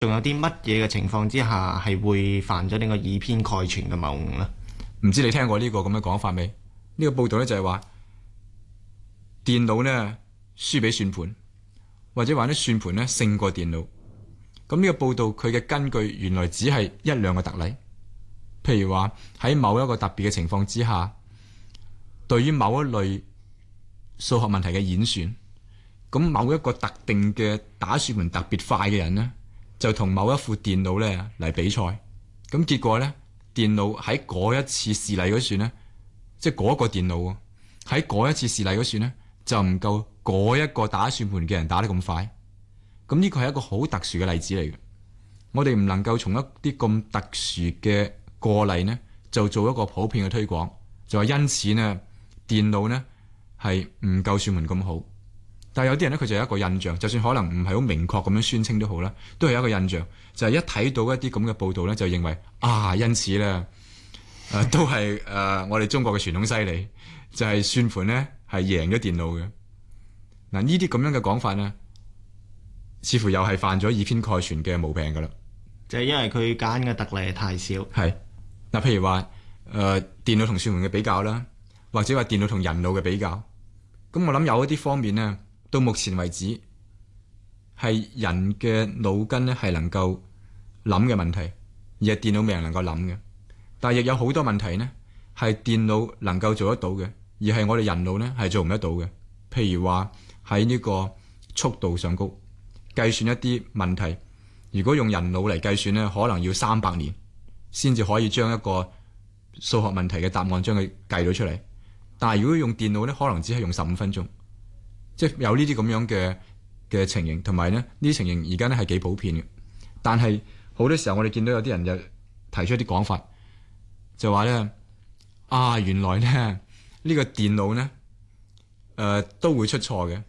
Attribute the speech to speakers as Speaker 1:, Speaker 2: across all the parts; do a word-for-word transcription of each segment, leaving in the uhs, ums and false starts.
Speaker 1: 仲有啲乜嘢嘅情況之下係會犯咗呢個以偏概全嘅謬誤呢？
Speaker 2: 唔知你聽過呢個咁嘅講法未？呢個報道咧就係話電腦呢輸俾算盤，或者話啲算盤呢勝過電腦。咁呢個報道佢嘅根據原來只係一兩個特例，譬如話喺某一個特別嘅情況之下，對於某一類數學問題嘅演算，咁某一個特定嘅打算盤特別快嘅人呢，就同某一副電腦咧嚟比賽，咁結果咧，電腦喺嗰一次示例嗰算咧，即係嗰個電腦喺嗰一次示例嗰算咧，就唔夠嗰一個打算盤嘅人打得咁快。咁呢個係一個好特殊嘅例子嚟嘅。我哋唔能夠從一啲咁特殊嘅個例呢，就做一個普遍嘅推廣，就話因此呢，電腦呢係唔夠算盤咁好。但係有啲人咧，佢就有一個印象，就算可能唔係好明確咁樣宣稱都好啦，都係有一個印象，就係、是、一睇到一啲咁嘅報道咧，就認為啊，因此咧，誒、呃、都係誒、呃、我哋中國嘅傳統犀利，就係、是、算盤咧係贏咗電腦嘅。嗱，呢啲咁樣嘅講法咧，似乎又係犯咗以偏概全嘅毛病噶啦。
Speaker 1: 就係因為佢揀嘅特例太少。係
Speaker 2: 嗱，譬如話誒、呃、電腦同算盤嘅比較啦，或者話電腦同人腦嘅比較，咁我諗有一啲方面咧。到目前為止，係人嘅腦筋咧係能夠諗嘅問題，而係電腦未能夠諗嘅。但係亦有好多問題呢，係電腦能夠做得到嘅，而係我哋人腦呢係做唔得到嘅。譬如話喺呢個速度上高計算一啲問題，如果用人腦嚟計算呢，可能要三百年先至可以將一個數學問題嘅答案將佢計到出嚟。但係如果用電腦呢，可能只係用十五分鐘。即係有呢啲咁樣嘅嘅情形，同埋咧呢啲情形而家咧係幾普遍嘅。但係好多時候我哋見到有啲人就提出一啲講法，就話咧啊，原來咧呢、呢個電腦咧誒、呃、都會出錯嘅。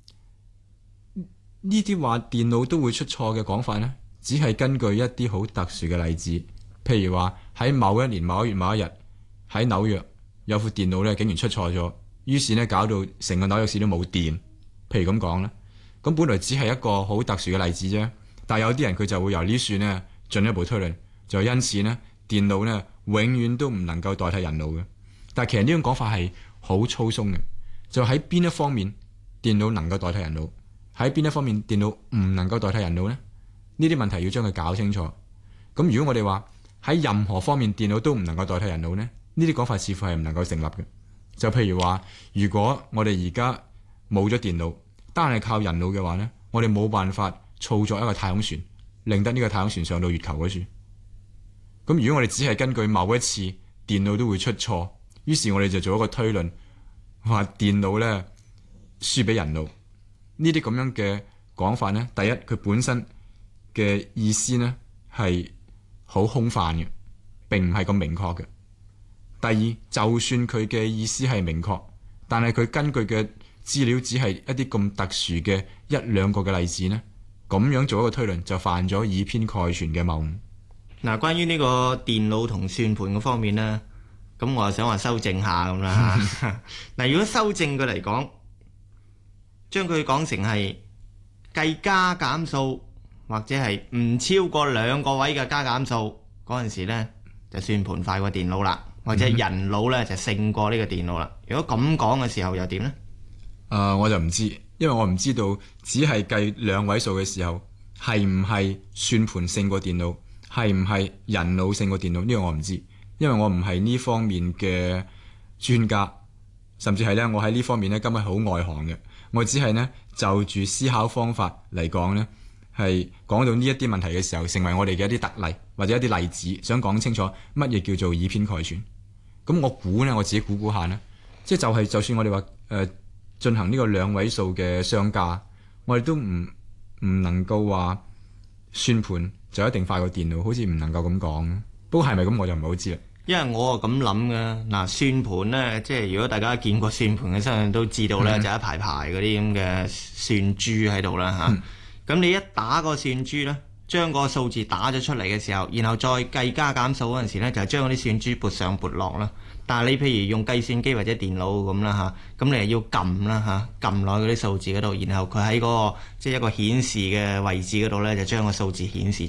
Speaker 2: 呢啲話電腦都會出錯嘅講法咧，只係根據一啲好特殊嘅例子，譬如話喺某一年某一月某一日喺紐約有副電腦咧竟然出錯咗。於是咧搞到成個紐約市都冇電，譬如咁講啦。咁本來只係一個好特殊嘅例子啫，但係有啲人佢就會由呢算呢進一步推論，就因此呢電腦呢永遠都唔能夠代替人腦嘅。但係其實呢種講法係好粗鬆嘅，就喺邊一方面電腦能夠代替人腦，喺邊一方面電腦唔能夠代替人腦呢？呢啲問題要將佢搞清楚。咁如果我哋話喺任何方面電腦都唔能夠代替人腦呢？呢啲講法似乎係唔能夠成立嘅。就譬如話，如果我哋而家冇咗電腦，單係靠人腦嘅話呢，我哋冇辦法操作一個太空船，令得呢個太空船上到月球嗰處。咁如果我哋只係根據某一次電腦都會出錯，於是我哋就做一個推論，話電腦呢輸俾人腦。呢啲咁樣嘅講法呢，第一佢本身嘅意思呢係好空泛嘅，並唔係咁明確嘅。第二，就算佢嘅意思係明確，但係佢根據嘅資料只係一啲咁特殊嘅一兩個嘅例子呢，咁樣做一個推論就犯咗以偏概全嘅謬誤。
Speaker 1: 嗱，關於呢個電腦同算盤嘅方面呢，咁我就想話修正下咁啦。嗱，如果修正佢嚟講，將佢講成係計加減數，或者係唔超過兩個位嘅加減數嗰陣時呢，就算盤快過電腦啦。或者人腦咧就勝過呢個電腦啦。如果咁講嘅時候又點呢？
Speaker 2: 誒、呃，我就唔知，因為我唔知道只係計兩位數嘅時候係唔係算盤勝過電腦，係唔係人腦勝過電腦？呢、這個我唔知，因為我唔係呢方面嘅專家，甚至係咧我喺呢方面咧根本係好外行嘅。我只係呢就住思考方法嚟講呢，係講到呢一啲問題嘅時候，成為我哋嘅一啲特例或者一啲例子，想講清楚乜嘢叫做以偏概全。咁我估呢，我自己估估下呢，即係就係、是、就算我哋話誒進行呢個兩位數嘅相加，我哋都唔唔能夠話算盤就一定快過電腦，好似唔能夠咁講。不過係咪咁我就唔係好知啦。
Speaker 1: 因為我啊咁諗嘅，嗱，算盤呢，即係如果大家見過算盤嘅身上都知道咧，嗯、就一排排嗰啲咁嘅算珠喺度啦嚇。咁、嗯、你一打個算珠呢， 將個數字打咗出嚟嘅時候，然後再計加減數嗰陣時咧，就係將嗰啲算珠撥上撥落啦。但係你譬如用計算機或者電腦咁啦嚇，咁你係要撳啦嚇，撳落嗰啲數字嗰度，然後佢喺嗰個即係一個顯示嘅位置嗰度咧，就將個數字顯示